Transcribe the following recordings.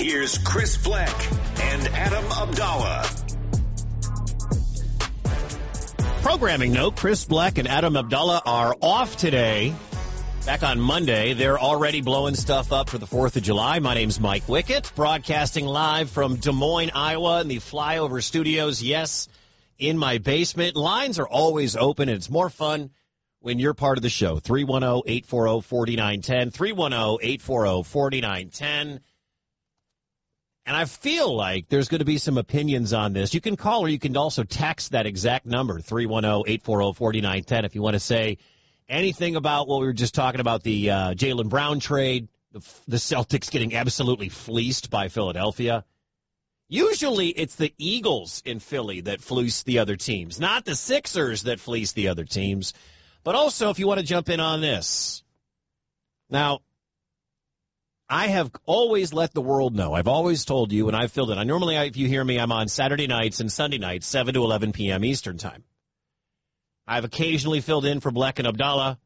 Here's Chris Fleck and Adam Abdallah. Programming note, Chris Fleck and Adam Abdallah are off today. Back on Monday, they're already blowing stuff up for the 4th of July. My name's Mike Wickett, broadcasting live from Des Moines, Iowa, in the Flyover Studios. Yes, in my basement. Lines are always open, and it's more fun when you're part of the show. 310-840-4910, 310-840-4910. And I feel like there's going to be some opinions on this. You can call or you can also text that exact number, 310-840-4910, if you want to say anything about what we were just talking about, the Jaylen Brown trade, the Celtics getting absolutely fleeced by Philadelphia. Usually it's the Eagles in Philly that fleece the other teams, not the Sixers that fleece the other teams. But also, if you want to jump in on this. Now, I have always let the world know. I've always told you, and I've filled it. Normally, if you hear me, I'm on Saturday nights and Sunday nights, 7 to 11 p.m. Eastern time. I've occasionally filled in for Black and Abdallah.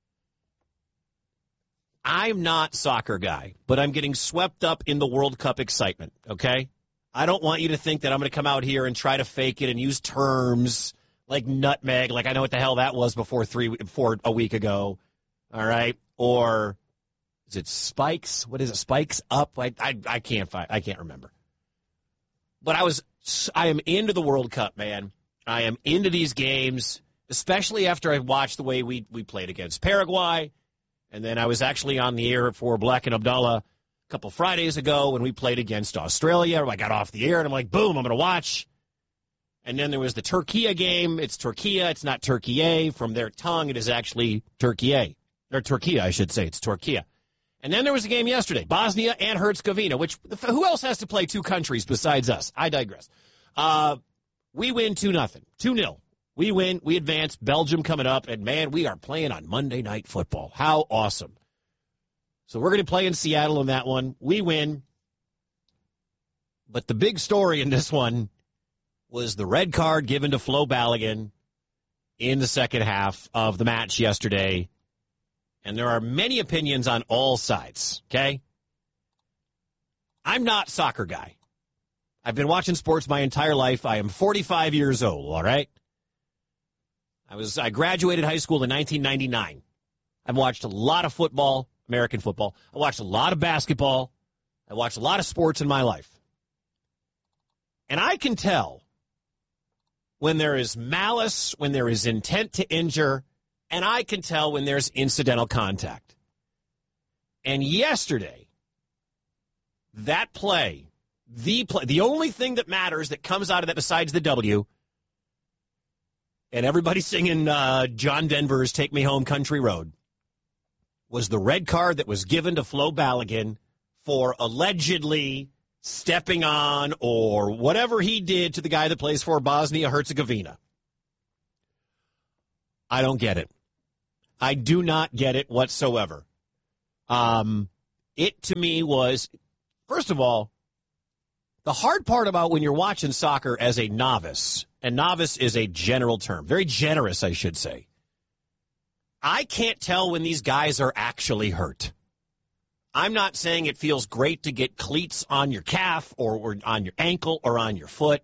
I'm not soccer guy, but I'm getting swept up in the World Cup excitement, okay? I don't want you to think that I'm going to come out here and try to fake it and use terms like nutmeg, like I know what the hell that was before a week ago, all right? Or is it spikes? What is it, spikes up? I can't remember. But I am into the World Cup, man. I am into these games, especially after I watched the way we played against Paraguay. And then I was actually on the air for Black and Abdallah a couple Fridays ago when we played against Australia. I got off the air, and I'm like, boom, I'm going to watch. And then there was the Turkey game. It's Turkey. It's not Turkey. From their tongue, it is actually Turkey. Or Turkey, I should say. It's Turkey. And then there was a game yesterday, Bosnia and Herzegovina, which who else has to play two countries besides us? I digress. We win 2-0. 2-0. We win. We advance. Belgium coming up. And, man, we are playing on Monday Night Football. How awesome. So we're going to play in Seattle in that one. We win. But the big story in this one was the red card given to Flo Balogun in the second half of the match yesterday. And there are many opinions on all sides, okay? I'm not a soccer guy. I've been watching sports my entire life. I am 45 years old, all right? I graduated high school in 1999. I've watched a lot of football, American football. I watched a lot of basketball. I watched a lot of sports in my life. And I can tell when there is malice, when there is intent to injure, and I can tell when there's incidental contact. And yesterday, that play, the only thing that matters that comes out of that besides the W, and everybody singing John Denver's Take Me Home Country Road, was the red card that was given to Flo Balogun for allegedly stepping on or whatever he did to the guy that plays for Bosnia-Herzegovina. I don't get it. I do not get it whatsoever. It, to me, was, first of all, the hard part about when you're watching soccer as a novice, and novice is a general term, very generous, I should say. I can't tell when these guys are actually hurt. I'm not saying it feels great to get cleats on your calf or on your ankle or on your foot.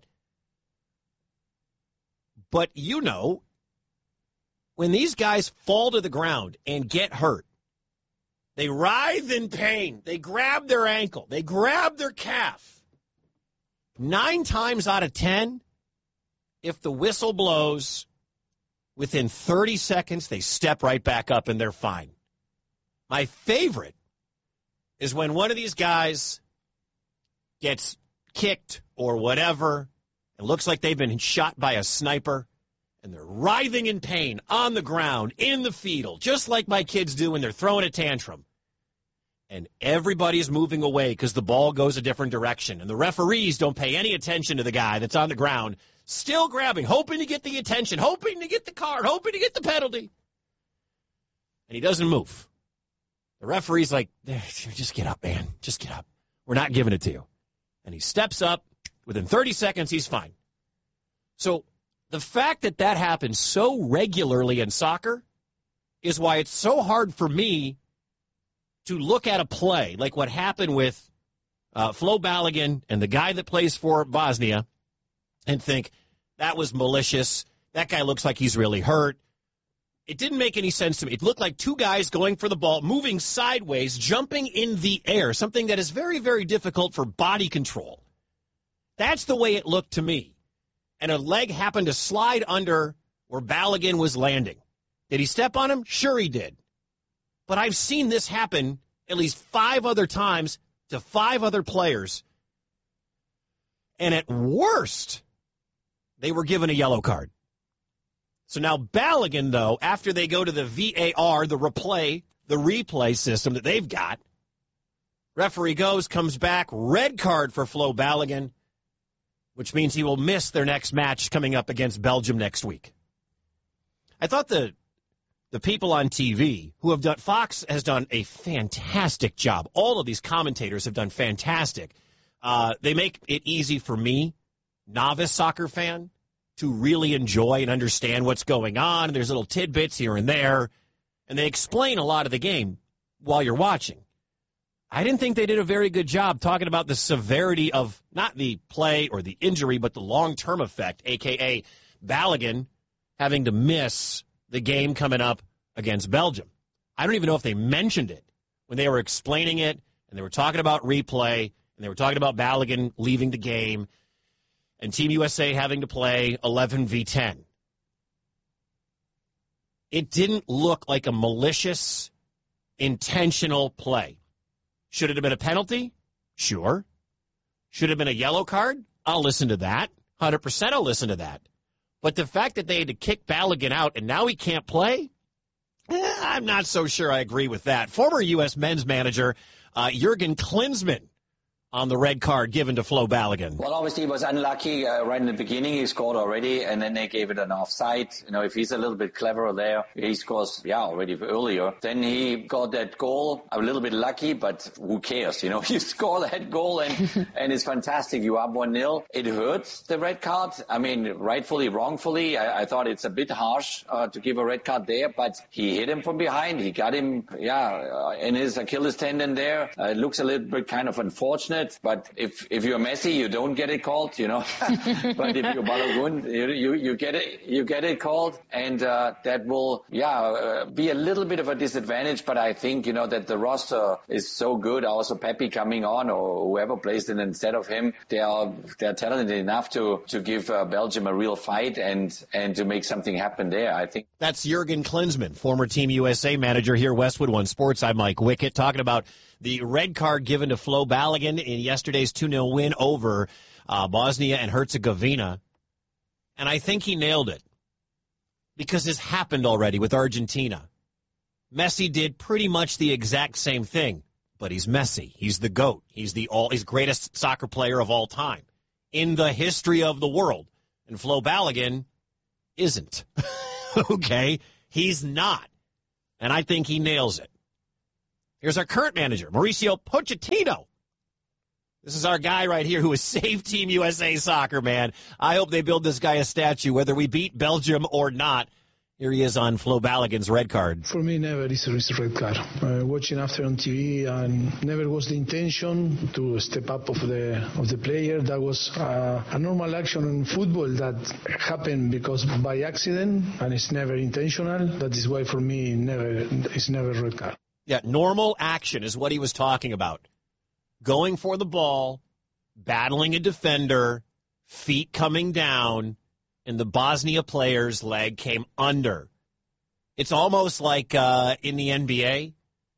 But you know, when these guys fall to the ground and get hurt, they writhe in pain. They grab their ankle. They grab their calf. 9 times out of 10, if the whistle blows, within 30 seconds, they step right back up and they're fine. My favorite is when one of these guys gets kicked or whatever, it looks like they've been shot by a sniper, and they're writhing in pain on the ground, in the fetal, just like my kids do when they're throwing a tantrum. And everybody's moving away because the ball goes a different direction, and the referees don't pay any attention to the guy that's on the ground, still grabbing, hoping to get the attention, hoping to get the card, hoping to get the penalty. And he doesn't move. The referee's like, just get up, man. Just get up. We're not giving it to you. And he steps up. Within 30 seconds, he's fine. So the fact that that happens so regularly in soccer is why it's so hard for me to look at a play like what happened with Flo Balogun and the guy that plays for Bosnia and think that was malicious. That guy looks like he's really hurt. It didn't make any sense to me. It looked like two guys going for the ball, moving sideways, jumping in the air, something that is very, very difficult for body control. That's the way it looked to me. And a leg happened to slide under where Balogun was landing. Did he step on him? Sure he did. But I've seen this happen at least 5 other times to 5 other players. And at worst, they were given a yellow card. So now Balogun, though, after they go to the VAR, the replay system that they've got, referee goes, comes back, red card for Flo Balogun, which means he will miss their next match coming up against Belgium next week. I thought the people on TV who have done, Fox has done a fantastic job. All of these commentators have done fantastic. They make it easy for me, novice soccer fan, to really enjoy and understand what's going on. And there's little tidbits here and there, and they explain a lot of the game while you're watching. I didn't think they did a very good job talking about the severity of not the play or the injury, but the long-term effect, a.k.a. Balogun having to miss the game coming up against Belgium. I don't even know if they mentioned it when they were explaining it, and they were talking about replay, and they were talking about Balogun leaving the game, and Team USA having to play 11v10. It didn't look like a malicious, intentional play. Should it have been a penalty? Sure. Should it have been a yellow card? I'll listen to that. 100% I'll listen to that. But the fact that they had to kick Balogun out and now he can't play, I'm not so sure I agree with that. Former U.S. men's manager Jurgen Klinsmann on the red card given to Flo Balogun. Well, obviously he was unlucky right in the beginning. He scored already, and then they gave it an offside. You know, if he's a little bit cleverer there, he scores, already earlier. Then he got that goal, a little bit lucky, but who cares? You know, you score that goal and it's fantastic. You up 1-0. It hurts, the red card. I mean, rightfully, wrongfully. I thought it's a bit harsh to give a red card there, but he hit him from behind. He got him, in his Achilles tendon there. It looks a little bit kind of unfortunate. But if you're Messi, you don't get it called, you know. But if you're Balogun, you get it called, and that will be a little bit of a disadvantage. But I think, you know, that the roster is so good. Also, Pepe coming on, or whoever plays it instead of him, they're talented enough to give Belgium a real fight and to make something happen there, I think. That's Jurgen Klinsmann, former Team USA manager here, Westwood One Sports. I'm Mike Wickett, talking about the red card given to Flo Balogun in yesterday's 2-0 win over Bosnia and Herzegovina. And I think he nailed it because this happened already with Argentina. Messi did pretty much the exact same thing, but he's Messi. He's the GOAT. He's he's greatest soccer player of all time in the history of the world. And Flo Balogun isn't. Okay? He's not. And I think he nails it. Here's our current manager, Mauricio Pochettino. This is our guy right here who has saved Team USA soccer, man. I hope they build this guy a statue, whether we beat Belgium or not. Here he is on Flo Balogun's red card. For me, never is a red card. Watching after on TV, and never was the intention to step up of the player. That was a normal action in football that happened because by accident, and it's never intentional. That is why for me, it's never red card. Yeah, normal action is what he was talking about. Going for the ball, battling a defender, feet coming down, and the Bosnia player's leg came under. It's almost like in the NBA,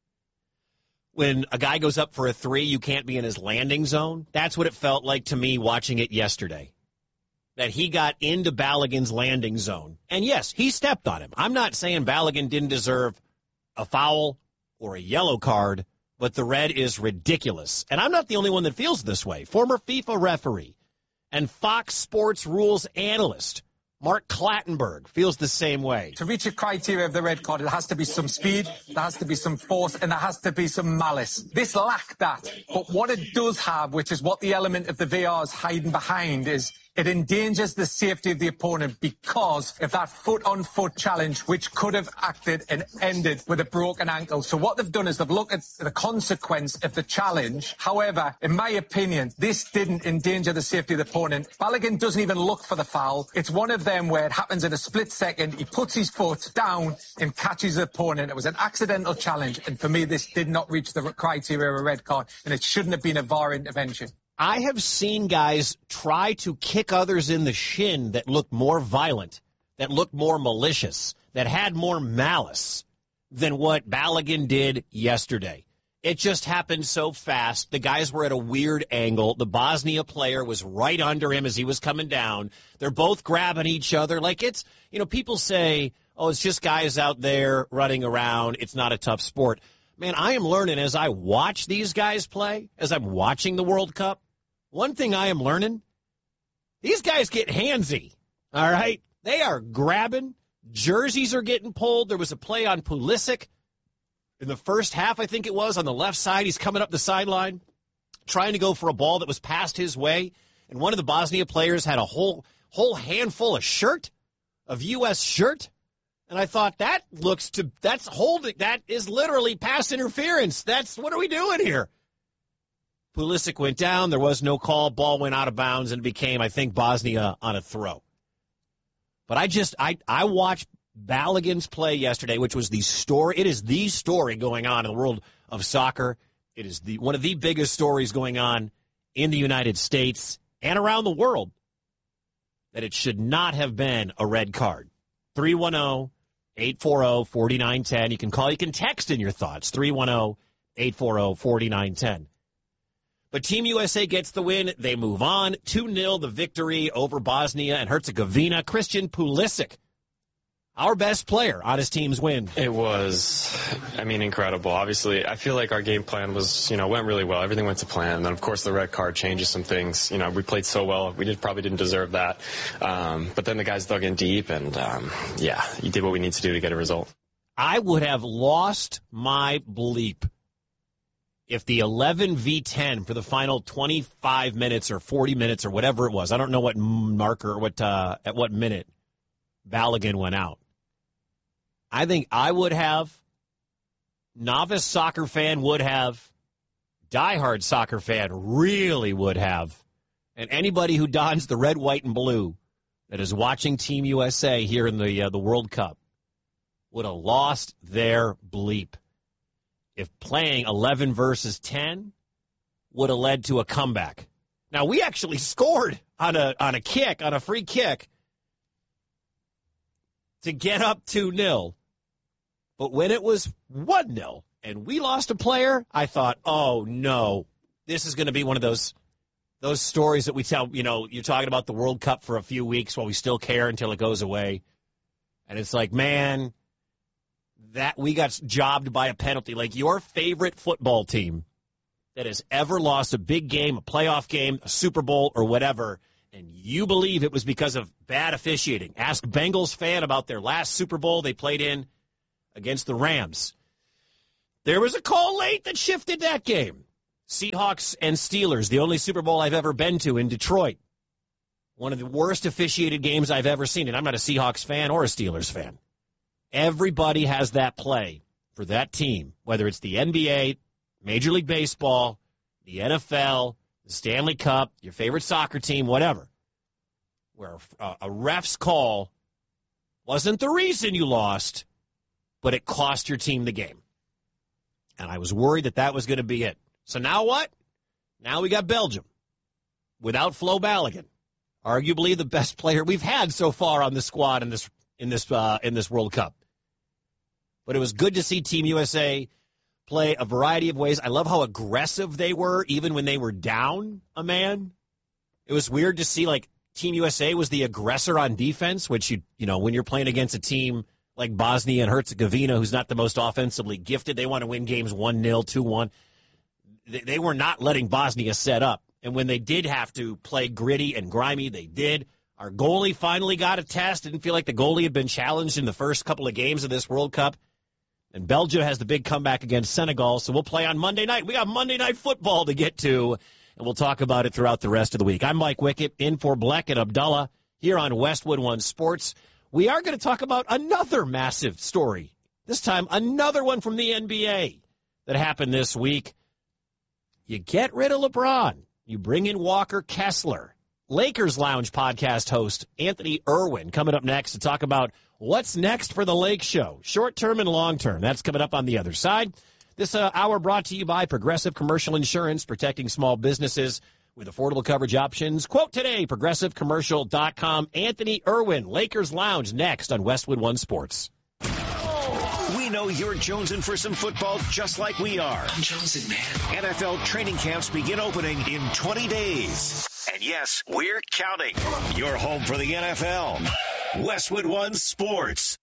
when a guy goes up for a three, you can't be in his landing zone. That's what it felt like to me watching it yesterday, that he got into Balogun's landing zone. And yes, he stepped on him. I'm not saying Balogun didn't deserve a foul or a yellow card, but the red is ridiculous. And I'm not the only one that feels this way. Former FIFA referee and Fox Sports rules analyst Mark Clattenburg feels the same way. To reach a criteria of the red card, it has to be some speed, there has to be some force, and there has to be some malice. This lacked that. But what it does have, which is what the element of the VAR is hiding behind, is It endangers the safety of the opponent because of that foot-on-foot challenge, which could have acted and ended with a broken ankle. So what they've done is they've looked at the consequence of the challenge. However, in my opinion, this didn't endanger the safety of the opponent. Balogun doesn't even look for the foul. It's one of them where it happens in a split second. He puts his foot down and catches the opponent. It was an accidental challenge, and for me, this did not reach the criteria of a red card, and it shouldn't have been a VAR intervention. I have seen guys try to kick others in the shin that looked more violent, that looked more malicious, that had more malice than what Balogun did yesterday. It just happened so fast. The guys were at a weird angle. The Bosnia player was right under him as he was coming down. They're both grabbing each other. Like it's, people say, oh, it's just guys out there running around. It's not a tough sport. Man, I am learning as I watch these guys play, as I'm watching the World Cup. One thing I am learning, these guys get handsy, all right? They are grabbing. Jerseys are getting pulled. There was a play on Pulisic in the first half, I think it was, on the left side. He's coming up the sideline, trying to go for a ball that was passed his way. And one of the Bosnia players had a whole handful of U.S. shirt. And I thought, that is literally pass interference. What are we doing here? Pulisic went down. There was no call. Ball went out of bounds, and it became, I think, Bosnia on a throw. But I watched Balogun's play yesterday, which was the story. It is the story going on in the world of soccer. It is one of the biggest stories going on in the United States and around the world, that it should not have been a red card. 310-840-4910. You can call, you can text in your thoughts. 310-840-4910. But Team USA gets the win. They move on. 2-0 the victory over Bosnia and Herzegovina. Christian Pulisic, our best player on his team's win. It was, incredible. Obviously, I feel like our game plan was, went really well. Everything went to plan. And then, of course, the red card changes some things. We played so well. We probably didn't deserve that. But then the guys dug in deep, and, you did what we need to do to get a result. I would have lost my bleep if the 11v10 for the final 25 minutes or 40 minutes or whatever it was, I don't know what marker or at what minute Balogun went out. I think I would have, novice soccer fan would have, diehard soccer fan really would have, and anybody who dons the red, white, and blue that is watching Team USA here in the World Cup would have lost their bleep if playing 11 versus 10 would have led to a comeback. Now, we actually scored on a kick, on a free kick, to get up 2-0. But when it was 1-0 and we lost a player, I thought, oh, no, this is going to be one of those stories that we tell, you're talking about the World Cup for a few weeks while we still care until it goes away. And it's like, man, that we got jobbed by a penalty. Like your favorite football team that has ever lost a big game, a playoff game, a Super Bowl, or whatever, and you believe it was because of bad officiating. Ask Bengals fan about their last Super Bowl they played in against the Rams. There was a call late that shifted that game. Seahawks and Steelers, the only Super Bowl I've ever been to in Detroit. One of the worst officiated games I've ever seen, and I'm not a Seahawks fan or a Steelers fan. Everybody has that play for that team, whether it's the NBA, Major League Baseball, the NFL, the Stanley Cup, your favorite soccer team, whatever, where a ref's call wasn't the reason you lost, but it cost your team the game. And I was worried that was going to be it. So now what? Now we got Belgium without Flo Balogun, arguably the best player we've had so far on the squad in this World Cup. But it was good to see Team USA play a variety of ways. I love how aggressive they were, even when they were down a man. It was weird to see, like, Team USA was the aggressor on defense, which, when you're playing against a team like Bosnia and Herzegovina, who's not the most offensively gifted, they want to win games 1-0, 2-1. They were not letting Bosnia set up. And when they did have to play gritty and grimy, they did. Our goalie finally got a test. Didn't feel like the goalie had been challenged in the first couple of games of this World Cup. And Belgium has the big comeback against Senegal, so we'll play on Monday night. We got Monday Night Football to get to and we'll talk about it throughout the rest of the week. I'm Mike Wickett, in for Bleck and Abdullah here on Westwood One Sports. We are going to talk about another massive story, this time another one from the NBA that happened this week. You get rid of LeBron. You bring in Walker Kessler. Lakers Lounge podcast host Anthony Irwin coming up next to talk about what's next for the Lake Show, short-term and long-term. That's coming up on the other side. This hour brought to you by Progressive Commercial Insurance, protecting small businesses with affordable coverage options. Quote today, progressivecommercial.com. Anthony Irwin, Lakers Lounge, next on Westwood One Sports. We know you're jonesing for some football just like we are. I'm jonesing, man. NFL training camps begin opening in 20 days. And yes, we're counting. You're home for the NFL. Westwood One Sports.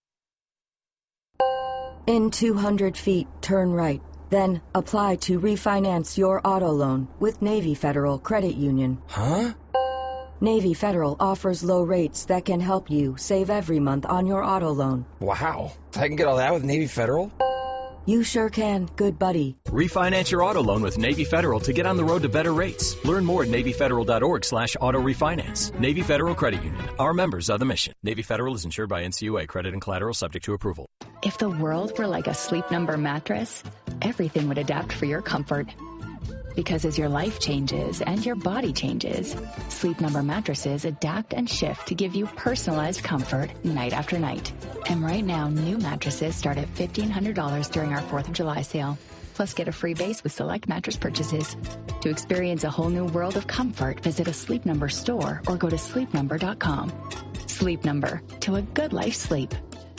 In 200 feet, turn right. Then apply to refinance your auto loan with Navy Federal Credit Union. Huh? Navy Federal offers low rates that can help you save every month on your auto loan. Wow. I can get all that with Navy Federal? You sure can, good buddy. Refinance your auto loan with Navy Federal to get on the road to better rates. Learn more at NavyFederal.org/auto refinance. Navy Federal Credit Union. Our members are the mission. Navy Federal is insured by NCUA. Credit and collateral subject to approval. If the world were like a Sleep Number mattress, everything would adapt for your comfort. Because as your life changes and your body changes, Sleep Number mattresses adapt and shift to give you personalized comfort night after night. And right now, new mattresses start at $1,500 during our 4th of July sale. Plus, get a free base with select mattress purchases. To experience a whole new world of comfort, visit a Sleep Number store or go to sleepnumber.com. Sleep Number, to a good life sleep.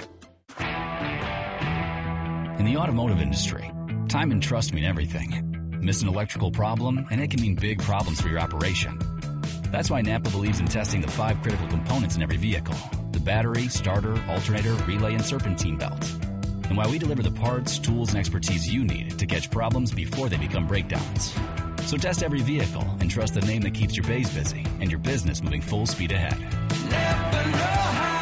In the automotive industry, time and trust mean everything. Miss an electrical problem, and it can mean big problems for your operation. That's why Napa believes in testing the 5 critical components in every vehicle: the battery, starter, alternator, relay, and serpentine belt. And why we deliver the parts, tools, and expertise you need to catch problems before they become breakdowns. So test every vehicle and trust the name that keeps your bays busy and your business moving full speed ahead. Never know how.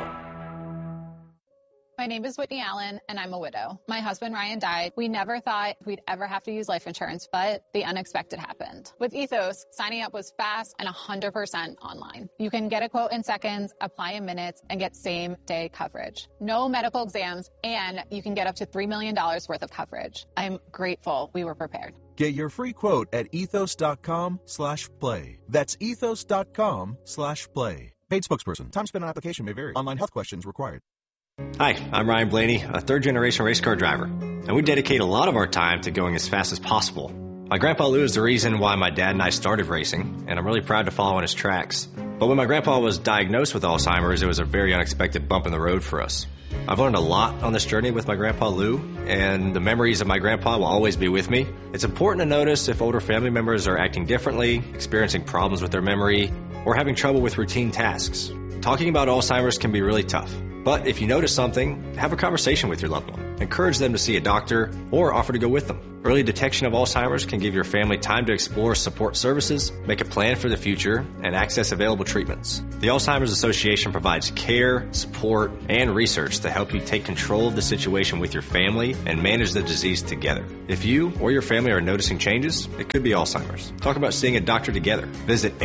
My name is Whitney Allen, and I'm a widow. My husband, Ryan, died. We never thought we'd ever have to use life insurance, but the unexpected happened. With Ethos, signing up was fast and 100% online. You can get a quote in seconds, apply in minutes, and get same-day coverage. No medical exams, and you can get up to $3 million worth of coverage. I'm grateful we were prepared. Get your free quote at ethos.com/play. That's ethos.com/play. Paid spokesperson. Time spent on application may vary. Online health questions required. Hi, I'm Ryan Blaney, a third-generation race car driver, and we dedicate a lot of our time to going as fast as possible. My grandpa Lou is the reason why my dad and I started racing, and I'm really proud to follow in his tracks. But when my grandpa was diagnosed with Alzheimer's, it was a very unexpected bump in the road for us. I've learned a lot on this journey with my grandpa Lou, and the memories of my grandpa will always be with me. It's important to notice if older family members are acting differently, experiencing problems with their memory, or having trouble with routine tasks. Talking about Alzheimer's can be really tough. But if you notice something, have a conversation with your loved one. Encourage them to see a doctor or offer to go with them. Early detection of Alzheimer's can give your family time to explore support services, make a plan for the future, and access available treatments. The Alzheimer's Association provides care, support, and research to help you take control of the situation with your family and manage the disease together. If you or your family are noticing changes, it could be Alzheimer's. Talk about seeing a doctor together. Visit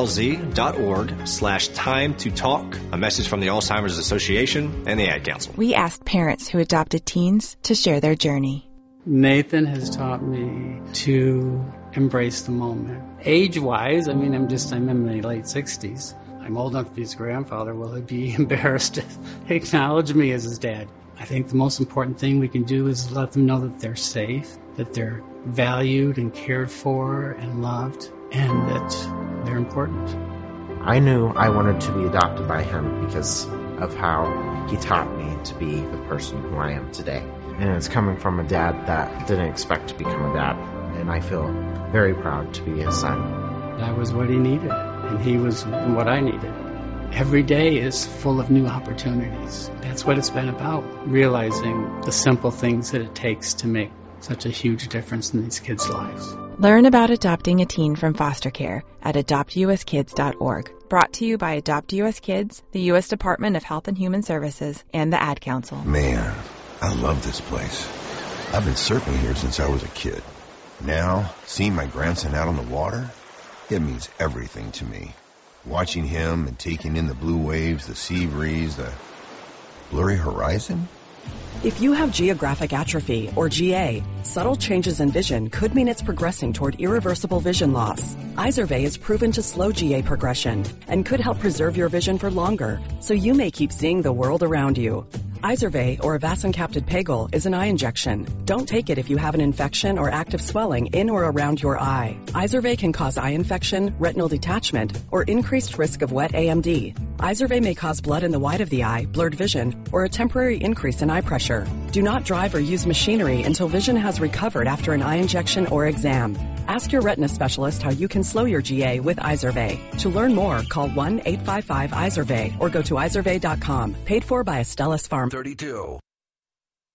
alz.org/time to talk. A message from the Alzheimer's Association and the Ad Council. We asked parents who adopted teens to share their journey. Nathan has taught me to embrace the moment. Age-wise, I'm in my late 60s. I'm old enough to be his grandfather. Will he be embarrassed to acknowledge me as his dad? I think the most important thing we can do is let them know that they're safe, that they're valued and cared for and loved, and that they're important. I knew I wanted to be adopted by him because of how he taught me to be the person who I am today. And it's coming from a dad that didn't expect to become a dad. And I feel very proud to be his son. I was what he needed, and he was what I needed. Every day is full of new opportunities. That's what it's been about, realizing the simple things that it takes to make such a huge difference in these kids' lives. Learn about adopting a teen from foster care at adoptuskids.org. Brought to you by Adopt U.S. Kids, the U.S. Department of Health and Human Services, and the Ad Council. Man, I love this place. I've been surfing here since I was a kid. Now, seeing my grandson out on the water, it means everything to me. Watching him and taking in the blue waves, the sea breeze, the blurry horizon. If you have geographic atrophy, or GA, subtle changes in vision could mean it's progressing toward irreversible vision loss. Izervay is proven to slow GA progression and could help preserve your vision for longer, so you may keep seeing the world around you. Izervay, or avacincaptad pegol, is an eye injection. Don't take it if you have an infection or active swelling in or around your eye. Izervay can cause eye infection, retinal detachment, or increased risk of wet AMD. Izervay may cause blood in the white of the eye, blurred vision, or a temporary increase in eye pressure. Do not drive or use machinery until vision has recovered after an eye injection or exam. Ask your retina specialist how you can slow your GA with Izervay. To learn more, call 1-855-IZERVAY or go to izervay.com. Paid for by Astellas Pharma. 32.